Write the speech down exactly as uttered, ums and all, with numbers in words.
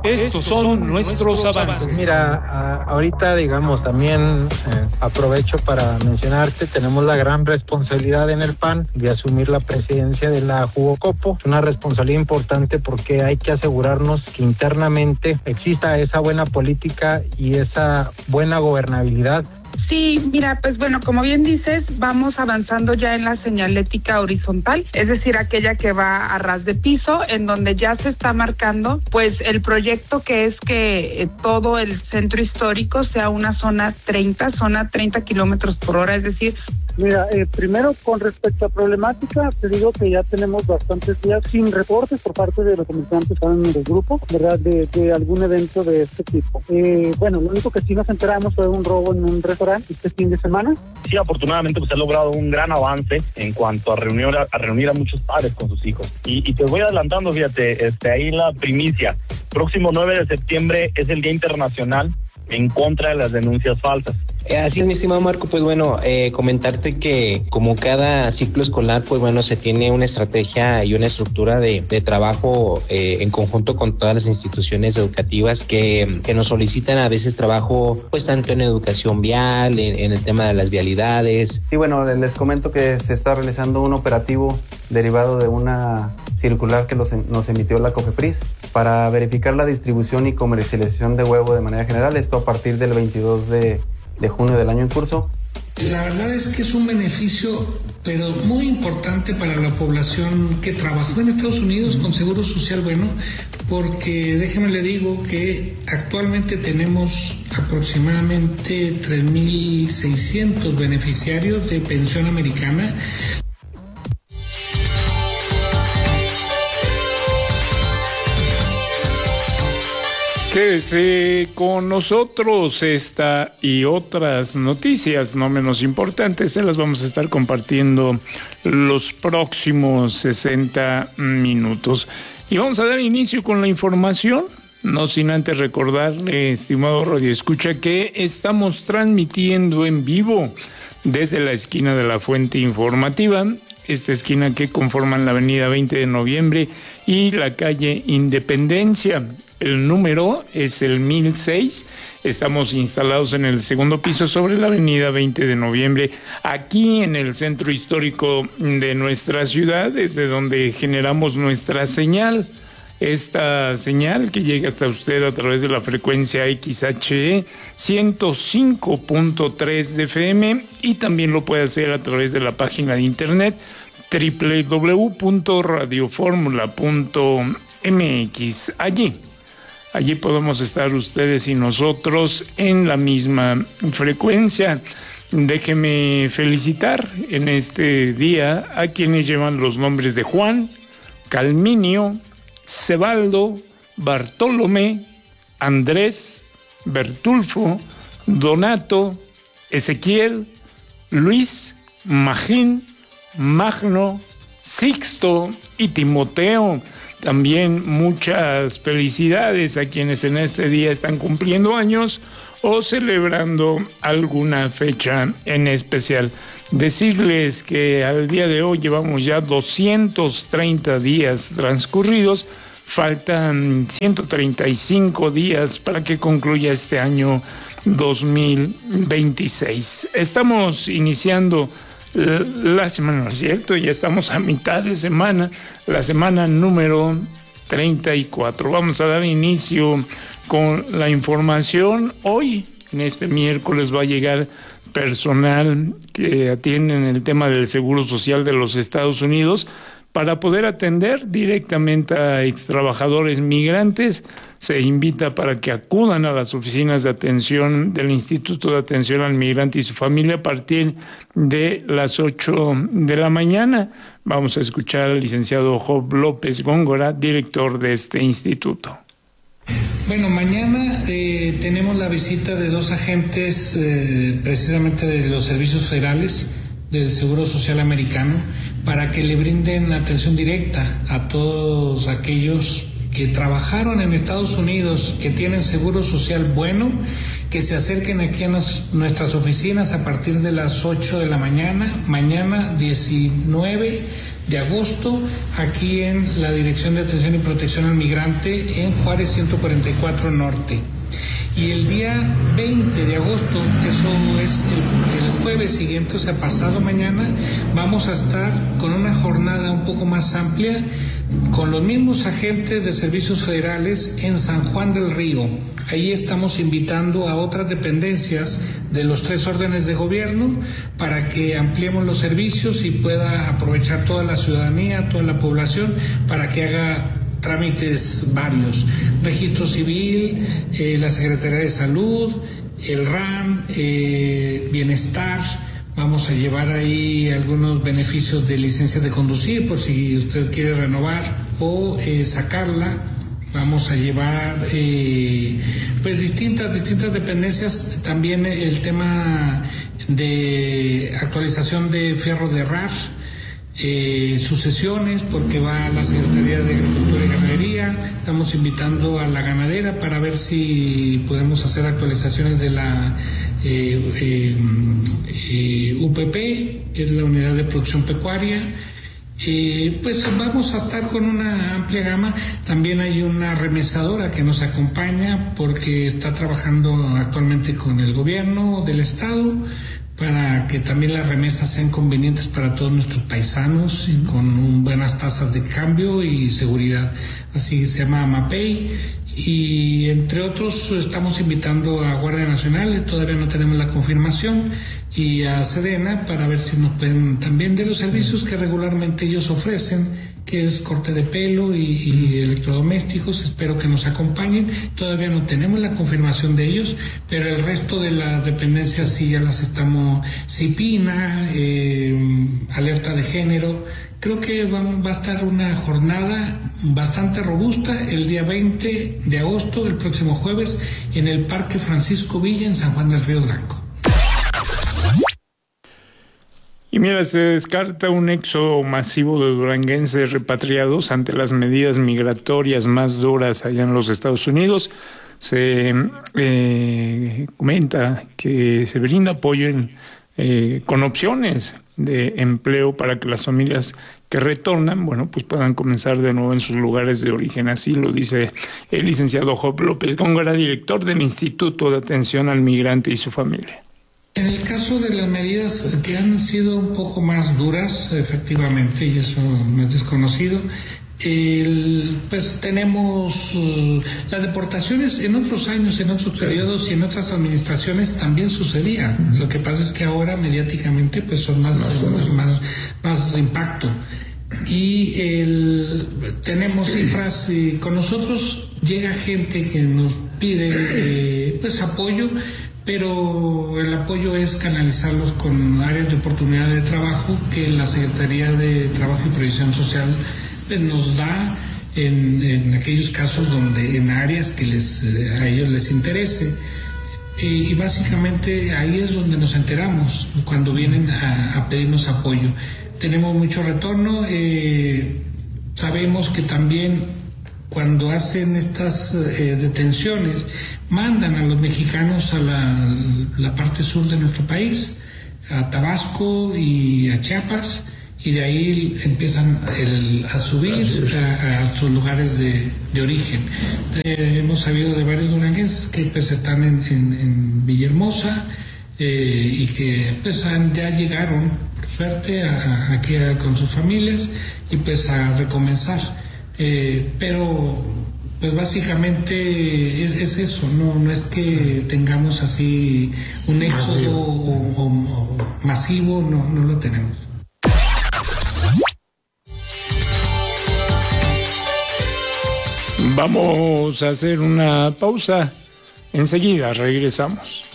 Estos son nuestros avances. Mira, a, ahorita, digamos, también eh, aprovecho para mencionarte, tenemos la gran responsabilidad en el P A N de asumir la presidencia de la Jugocopo. Es una responsabilidad importante porque hay que asegurarnos que internamente exista esa buena política y esa buena gobernabilidad. Sí, mira, pues bueno, como bien dices, vamos avanzando ya en la señalética horizontal, es decir, aquella que va a ras de piso, en donde ya se está marcando, pues, el proyecto que es que eh, todo el centro histórico sea una zona treinta, zona treinta kilómetros por hora, es decir... Mira, eh, primero, con respecto a problemática, te digo que ya tenemos bastantes días sin reportes por parte de los comerciantes en el grupo, ¿verdad?, de, de algún evento de este tipo. Eh, bueno, lo único que sí nos enteramos fue un robo en un restaurante este fin de semana. Sí, afortunadamente pues se ha logrado un gran avance en cuanto a reunir a, a reunir a muchos padres con sus hijos. Y, y te voy adelantando, fíjate, este, ahí la primicia. Próximo nueve de septiembre es el Día Internacional en contra de las denuncias falsas. Eh, así es, mi estimado Marco, pues bueno, eh, comentarte que como cada ciclo escolar, pues bueno, se tiene una estrategia y una estructura de, de trabajo eh, en conjunto con todas las instituciones educativas que, que nos solicitan a veces trabajo, pues tanto en educación vial, en, en el tema de las vialidades. Sí, bueno, les comento que se está realizando un operativo derivado de una circular que los, nos emitió la COFEPRIS para verificar la distribución y comercialización de huevo de manera general, esto a partir del veintidós de junio del año en curso. La verdad es que es un beneficio, pero muy importante para la población que trabajó en Estados Unidos con Seguro Social Bueno, porque déjeme le digo que actualmente tenemos aproximadamente tres mil seiscientos beneficiarios de pensión americana. Quédese con nosotros, esta y otras noticias no menos importantes se las vamos a estar compartiendo los próximos sesenta minutos. Y vamos a dar inicio con la información, no sin antes recordarle, estimado radioescucha, que estamos transmitiendo en vivo desde la esquina de la Fuente Informativa, esta esquina que conforman la avenida veinte de noviembre y la calle Independencia. El número es el mil seis. Estamos instalados en el segundo piso sobre la avenida veinte de noviembre, aquí en el centro histórico de nuestra ciudad, desde donde generamos nuestra señal. Esta señal que llega hasta usted a través de la frecuencia X H E ciento cinco punto tres de F M y también lo puede hacer a través de la página de internet doble u doble u doble u punto radio fórmula punto m x. Allí. Allí podemos estar ustedes y nosotros en la misma frecuencia. Déjeme felicitar en este día a quienes llevan los nombres de Juan, Calminio, Cebaldo, Bartolomé, Andrés, Bertulfo, Donato, Ezequiel, Luis, Magín, Magno, Sixto y Timoteo. También muchas felicidades a quienes en este día están cumpliendo años o celebrando alguna fecha en especial. Decirles que al día de hoy llevamos ya doscientos treinta días transcurridos, faltan ciento treinta y cinco días para que concluya este año dos mil veintiséis. Estamos iniciando la semana, ¿no es cierto? Ya estamos a mitad de semana, la semana número treinta y cuatro. Vamos a dar inicio con la información. Hoy, en este miércoles, va a llegar personal que atiende en el tema del Seguro Social de los Estados Unidos para poder atender directamente a extrabajadores migrantes. Se invita para que acudan a las oficinas de atención del Instituto de Atención al Migrante y su familia a partir de las ocho de la mañana. Vamos a escuchar al licenciado Job López Góngora, director de este instituto. Bueno, mañana eh, tenemos la visita de dos agentes eh, precisamente de los servicios federales del Seguro Social Americano para que le brinden atención directa a todos aquellos que trabajaron en Estados Unidos, que tienen seguro social bueno, que se acerquen aquí a nos, nuestras oficinas a partir de las ocho de la mañana, mañana diecinueve de agosto, aquí en la Dirección de Atención y Protección al Migrante en Juárez ciento cuarenta y cuatro Norte. Y el día veinte de agosto, eso es el, el jueves siguiente, o sea, pasado mañana, vamos a estar con una jornada un poco más amplia con los mismos agentes de servicios federales en San Juan del Río. Ahí estamos invitando a otras dependencias de los tres órdenes de gobierno para que ampliemos los servicios y pueda aprovechar toda la ciudadanía, toda la población, para que haga trámites varios: registro civil, eh, la Secretaría de Salud, el R A M, eh, bienestar. Vamos a llevar ahí algunos beneficios de licencia de conducir por si usted quiere renovar o eh, sacarla. Vamos a llevar eh, pues distintas distintas dependencias. También el tema de actualización de fierro de R A R, eh, sucesiones, porque va a la Secretaría de Agricultura y Ganadería. Estamos invitando a la ganadera para ver si podemos hacer actualizaciones de la eh, eh, eh, U P P, que es la Unidad de Producción Pecuaria. Eh, pues vamos a estar con una amplia gama. También hay una remesadora que nos acompaña porque está trabajando actualmente con el gobierno del estado para que también las remesas sean convenientes para todos nuestros paisanos y con buenas tasas de cambio y seguridad. Así se llama Mapei. Y entre otros estamos invitando a Guardia Nacional, todavía no tenemos la confirmación, y a Sedena para ver si nos pueden también de los servicios que regularmente ellos ofrecen, que es corte de pelo y, y electrodomésticos. Espero que nos acompañen. Todavía no tenemos la confirmación de ellos, pero el resto de las dependencias sí ya las estamos. CIPINA, eh, alerta de género. Creo que va, va a estar una jornada bastante robusta el día veinte de agosto, el próximo jueves, en el Parque Francisco Villa en San Juan del Río Branco. Y mira, se descarta un éxodo masivo de duranguenses repatriados ante las medidas migratorias más duras allá en los Estados Unidos. Se eh, comenta que se brinda apoyo en, eh, con opciones de empleo para que las familias que retornan, bueno, pues puedan comenzar de nuevo en sus lugares de origen. Así lo dice el licenciado Job López Góngora, director del Instituto de Atención al Migrante y su Familia. En el caso de las medidas que han sido un poco más duras, efectivamente, y eso no es desconocido, el, pues tenemos uh, las deportaciones en otros años, en otros periodos y en otras administraciones también sucedían. Lo que pasa es que ahora mediáticamente pues son más, más, más, más de impacto. Y el, tenemos cifras, y con nosotros llega gente que nos pide eh, pues apoyo, pero el apoyo es canalizarlos con áreas de oportunidad de trabajo que la Secretaría de Trabajo y Previsión Social pues, nos da en, en aquellos casos donde en áreas que les a ellos les interese. Y, y básicamente ahí es donde nos enteramos cuando vienen a, a pedirnos apoyo. Tenemos mucho retorno. Eh, sabemos que también cuando hacen estas eh, detenciones, mandan a los mexicanos a la, la parte sur de nuestro país, a Tabasco y a Chiapas, y de ahí empiezan el, a subir a, a sus lugares de, de origen. Eh, hemos sabido de varios duranguenses que pues están en, en, en Villahermosa eh, y que pues han, ya llegaron, por suerte, a, a, aquí a, con sus familias y pues a recomenzar. Eh, pero pues básicamente es, es eso, no no es que tengamos así un éxodo o, o, o masivo, no, no lo tenemos. Vamos a hacer una pausa, enseguida regresamos.